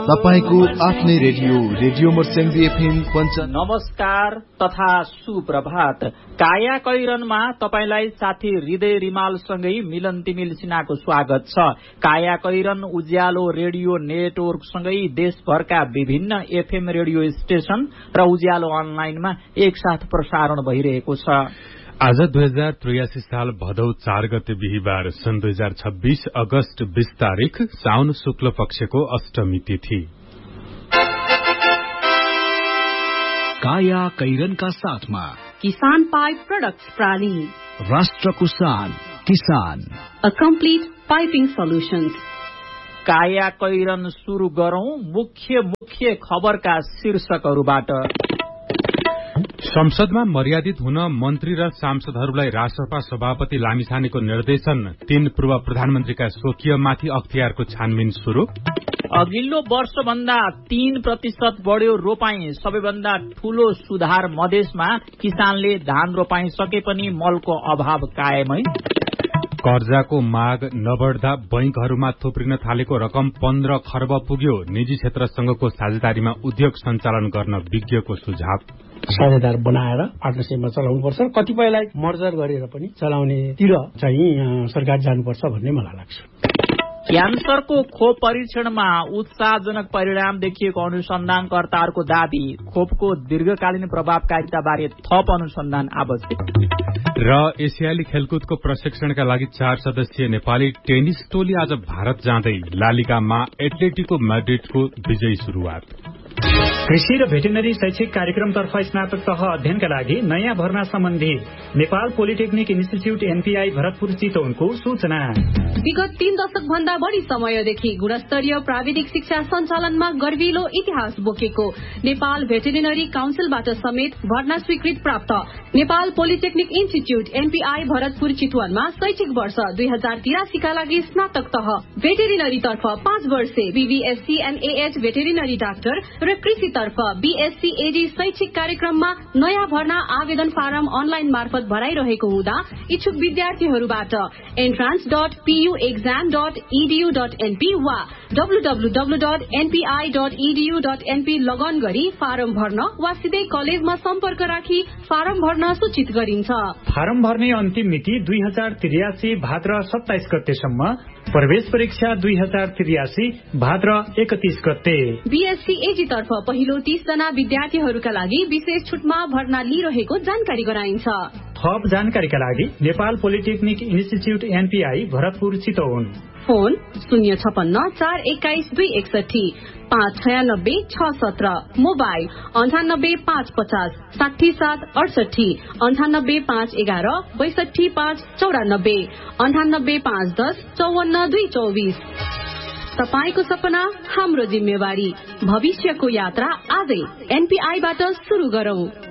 तपाईको आफ्नै radio मर्सेन्जी FM 95। नमस्कार तथा सुप्रभात। काया कैरनमा तपाईलाई साथी हृदय रिमालसँगै मिलन तिमिल सिन्हाको स्वागत छ। काया कैरन उज्यालो रेडियो नेटवर्कसँगै देशभरका विभिन्न एफएम रेडियो स्टेशन र उज्यालो अनलाइनमा एकसाथ प्रसारण भइरहेको छ। आज 2083 साल भदौ 4 गते बिहीबार सन् 2026 अगस्त 20 तारिक साउन शुक्ल पक्षको अष्टमी तिथि। काया कैरनका साथमा किसान पाइप प्रोडक्ट्स प्राली, राष्ट्रको शान किसान, अ कम्प्लिट पाइपिङ सोल्युशन्स। काया कैरन सुरु गरौं मुख्य खबरका शीर्षकहरूबाट। संसदमा मर्यादित हुन मन्त्री र सांसदहरूलाई राष्ट्रसभा सभापति लामिछानेको निर्देशन। 3 पूर्व प्रधानमन्त्रीका स्वकीयमाथि अख्तियारको छानबिन शुरू। अघिल्लो वर्षभन्दा 3% बढ्यो रोपाई। सबैभन्दा ठूलो सुधार मधेसमा, किसानले धान रोपाई सके पनि मलको अभाव कायमै। कर्जाको माग नबढ्दा बैंकहरूमा थुप्रिन थालेको रकम 15 खर्ब पुग्यो। निजी क्षेत्रसँगको साझेदारीमा उद्योग सञ्चालन गर्न विज्ञको सुझाव। साझेदार बनाएर पार्टनरशिपमा चलाउनुपर्छ, कतिपयलाई मर्जर गरेर पनि चलाउनेतिर चाहिँ सरकार जानुपर्छ भन्ने मलाई लाग्छ। क्यान्सरको खोप परीक्षणमा उत्साहजनक परिणाम देखिएको अनुसन्धानकर्ताहरूको दावी। खोपको दीर्घकालीन प्रभावकारिता बारे थप अनुसन्धान आवश्यक। र एसियाली खेलकुदको प्रशिक्षणका लागि 4 सदस्यीय नेपाली टेनिस टोली आज भारत जाँदै। लालिगामा एथलेटिको मैड्रिडको विजयी शुरूआत। कृषि र भेटेनरी शैक्षिक कार्यक्रमतर्फ स्नातक तह अध्ययनका लागि नयाँ भर्ना सम्बन्धी Nepal polytechnic institute NPI Bharatpur चितवनको सूचना। विगत 3 दशक भन्दा बढी समयदेखि गुणस्तरीय प्राविधिक शिक्षा सञ्चालनमा गर्विलो इतिहास बोकेको नेपाल भेटेरिनरी काउन्सिलबाट समेत भर्ना स्वीकृत प्राप्त Nepal polytechnic institute NPI Bharatpur चितवनमा शैक्षिक वर्ष 2083 का लागि स्नातक तह भेटेरिनरी तर्फ 5 वर्षे बीबीएससी एनएएच भेटेरिनरी डाक्टर र कृषितर्फ बीएससी एडी शैक्षिक कार्यक्रममा नयाँ भर्ना आवेदन फारम अनलाइन मार्फत भराइरहेको हुँदा इच्छुक विद्यार्थीहरूबाट entrance.puexam.edu.np वा www.npi.edu.np लगन गरी फारम भर्न वा सिधै कलेजमा सम्पर्क राखी फारम भर्न सूचित गरिन्छ। फारम भर्ने अन्तिम मिति 2083 भाद्र 27 गतेसम्म। प्रवेश परीक्षा 2083 भाद्र 31 गते। बीएससी एजी तर्फ पहिलो 30 जना विद्यार्थीहरूका लागि विशेष छुटमा भर्ना लिइरहेको जानकारी गराइन्छ। थप जानकारीका लागि Nepal polytechnic institute NPI Bharatpur Chitwan. Phone 056 421 261 596 617। Mobile 98 550 67 68 98 511 62 594 98 510 54 224। तपाईको सपना हाम्रो जिम्मेवारी। भविष्यको यात्रा आजै एनपीआईबाट सुरु गरौं।